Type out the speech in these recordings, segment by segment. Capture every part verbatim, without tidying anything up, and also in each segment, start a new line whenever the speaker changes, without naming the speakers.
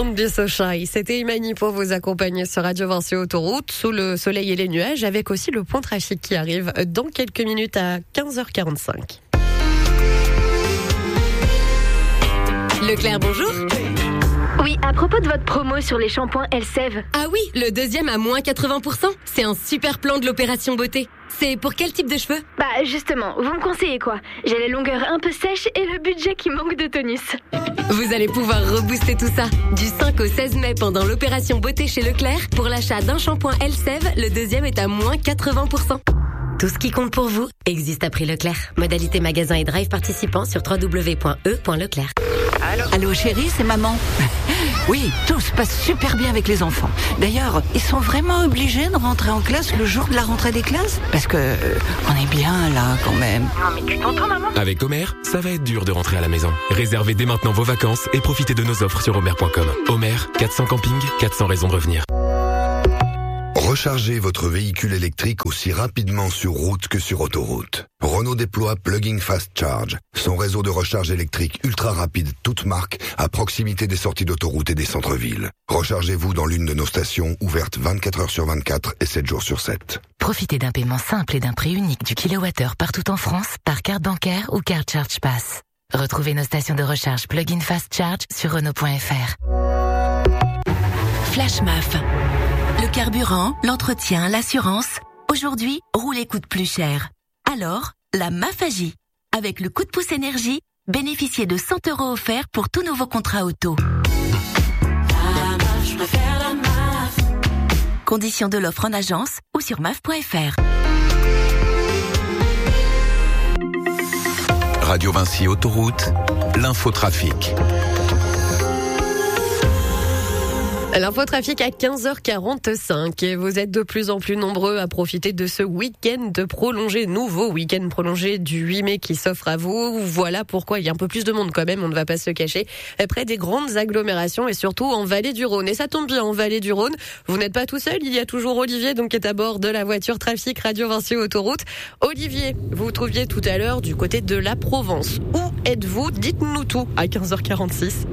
Don't be so shy. C'était Imani pour vous accompagner sur Radio Vinci Autoroute, sous le soleil et les nuages, avec aussi le point trafic qui arrive dans quelques minutes à quinze heures quarante-cinq. Leclerc, bonjour.
Oui, à propos de votre promo sur les shampoings Elseve.
Ah oui, le deuxième à moins quatre-vingts pour cent. C'est un super plan de l'opération beauté. C'est pour quel type de cheveux?
Bah justement, vous me conseillez quoi? J'ai les longueurs un peu sèches et le budget qui manque de tonus.
Vous allez pouvoir rebooster tout ça. Du cinq au seize mai pendant l'opération beauté chez Leclerc, pour l'achat d'un shampoing Elseve, le deuxième est à moins quatre-vingts pour cent. Tout ce qui compte pour vous existe à prix Leclerc. Modalité magasin et drive participants sur w w w point e point leclerc.
Allô, Allô chérie, c'est maman. Oui, tout se passe super bien avec les enfants. D'ailleurs, ils sont vraiment obligés de rentrer en classe le jour de la rentrée des classes? Parce que euh, on est bien là quand même.
Non mais tu t'entends maman?
Avec Homer, ça va être dur de rentrer à la maison. Réservez dès maintenant vos vacances et profitez de nos offres sur homer point com. Homer, quatre cents campings, quatre cents raisons de revenir.
Rechargez votre véhicule électrique aussi rapidement sur route que sur autoroute. Renault déploie Plug-in Fast Charge, son réseau de recharge électrique ultra rapide toute marque à proximité des sorties d'autoroute et des centres-villes. Rechargez-vous dans l'une de nos stations ouvertes vingt-quatre heures sur vingt-quatre et sept jours sur sept.
Profitez d'un paiement simple et d'un prix unique du kilowattheure partout en France par carte bancaire ou carte Charge Pass. Retrouvez nos stations de recharge Plug-in Fast Charge sur Renault point f r. Flash M A F. Le carburant, l'entretien, l'assurance. Aujourd'hui, rouler coûte plus cher. Alors, la M A F agit. Avec le coup de pouce énergie, bénéficiez de cent euros offerts pour tous nouveaux contrats auto. La M A F, je préfère la M A F. Conditions de l'offre en agence ou sur M A F point f r.
Radio Vinci Autoroute, l'infotrafic.
L'infotrafic à quinze heures quarante-cinq et vous êtes de plus en plus nombreux à profiter de ce week-end prolongé, nouveau week-end prolongé du huit mai qui s'offre à vous. Voilà pourquoi il y a un peu plus de monde quand même, on ne va pas se le cacher, près des grandes agglomérations et surtout en Vallée du Rhône. Et ça tombe bien, en Vallée du Rhône, vous n'êtes pas tout seul, il y a toujours Olivier donc qui est à bord de la voiture trafic Radio Vinci Autoroute. Olivier, vous vous trouviez tout à l'heure du côté de la Provence. Où êtes-vous? Dites-nous tout à quinze heures quarante-six.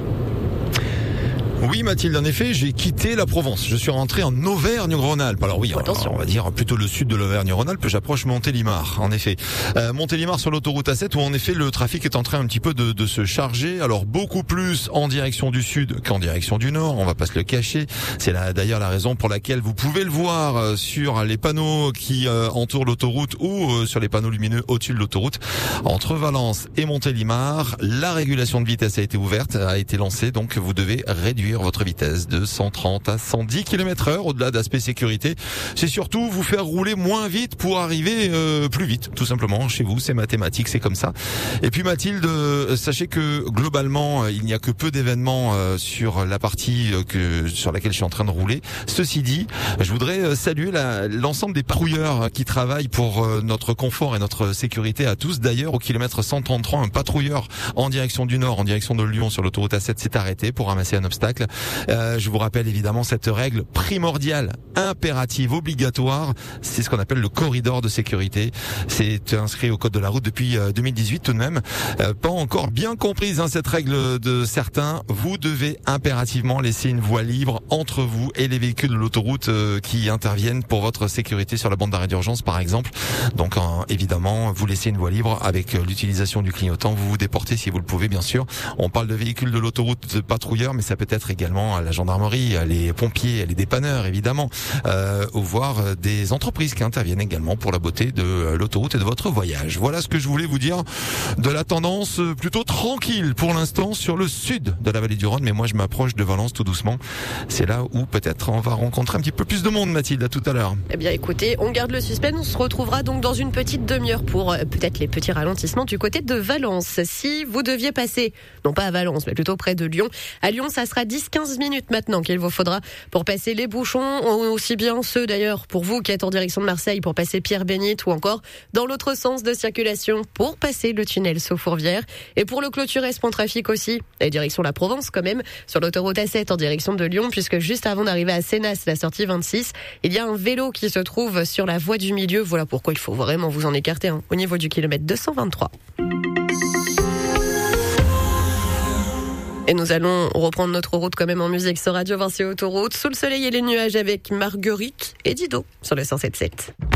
Oui Mathilde, en effet, j'ai quitté la Provence. Je suis rentré en Auvergne-Rhône-Alpes. Alors oui,
Attention.
on va dire plutôt le sud de l'Auvergne-Rhône-Alpes. J'approche Montélimar, en effet. Euh, Montélimar sur l'autoroute A sept où en effet le trafic est en train un petit peu de, de se charger. Alors beaucoup plus en direction du sud qu'en direction du nord. On va pas se le cacher. C'est là d'ailleurs la raison pour laquelle vous pouvez le voir sur les panneaux qui euh, entourent l'autoroute ou euh, sur les panneaux lumineux au-dessus de l'autoroute. Entre Valence et Montélimar, la régulation de vitesse a été ouverte, a été lancée. Donc vous devez réduire votre vitesse de cent trente à cent dix kilomètres heure. Au-delà d'aspect sécurité, c'est surtout vous faire rouler moins vite pour arriver euh, plus vite, tout simplement. Chez vous, c'est mathématique, c'est comme ça. Et puis Mathilde, euh, sachez que globalement, euh, il n'y a que peu d'événements euh, sur la partie euh, que sur laquelle je suis en train de rouler. Ceci dit, je voudrais euh, saluer la, l'ensemble des patrouilleurs qui travaillent pour euh, notre confort et notre sécurité à tous. D'ailleurs, au kilomètre cent trente-trois, un patrouilleur en direction du nord, en direction de Lyon, sur l'autoroute A sept, s'est arrêté pour ramasser un obstacle. Euh, je vous rappelle évidemment cette règle primordiale, impérative, obligatoire, c'est ce qu'on appelle le corridor de sécurité. C'est inscrit au code de la route depuis euh, deux mille dix-huit tout de même. Euh, pas encore bien comprise hein, cette règle de certains. Vous devez impérativement laisser une voie libre entre vous et les véhicules de l'autoroute euh, qui interviennent pour votre sécurité sur la bande d'arrêt d'urgence par exemple. Donc euh, évidemment, vous laissez une voie libre avec euh, l'utilisation du clignotant. Vous vous déportez si vous le pouvez bien sûr. On parle de véhicules de l'autoroute de patrouilleurs, mais ça peut être également à la gendarmerie, les pompiers, les dépanneurs évidemment, euh, ou voire des entreprises qui interviennent également pour la beauté de l'autoroute et de votre voyage. Voilà ce que je voulais vous dire de la tendance plutôt tranquille pour l'instant sur le sud de la vallée du Rhône, mais moi je m'approche de Valence tout doucement. C'est là où peut-être on va rencontrer un petit peu plus de monde, Mathilde, à tout à l'heure.
Eh bien écoutez, on garde le suspense, on se retrouvera donc dans une petite demi-heure pour euh, peut-être les petits ralentissements du côté de Valence. Si vous deviez passer, non pas à Valence, mais plutôt près de Lyon, à Lyon ça sera dix à quinze minutes maintenant qu'il vous faudra pour passer les bouchons, aussi bien ceux d'ailleurs pour vous qui êtes en direction de Marseille pour passer Pierre-Bénite ou encore dans l'autre sens de circulation pour passer le tunnel Saut-Fourvière. Et pour le clôturer ce pont trafic aussi, et direction la Provence quand même, sur l'autoroute A sept en direction de Lyon, puisque juste avant d'arriver à Sénas, la sortie vingt-six, il y a un vélo qui se trouve sur la voie du milieu. Voilà pourquoi il faut vraiment vous en écarter hein, au niveau du kilomètre deux cent vingt-trois. Et nous allons reprendre notre route quand même en musique sur Radio Vinci Autoroute, sous le soleil et les nuages avec Marguerite et Dido sur le cent sept sept.